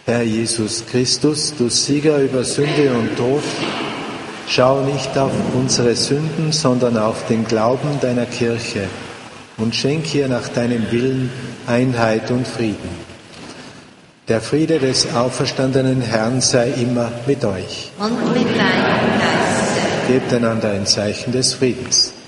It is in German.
Herr Jesus Christus, du Sieger über Sünde und Tod, schau nicht auf unsere Sünden, sondern auf den Glauben deiner Kirche und schenk ihr nach deinem Willen Einheit und Frieden. Der Friede des auferstandenen Herrn sei immer mit euch. Und mit deinem Geiste. Gebt einander ein Zeichen des Friedens.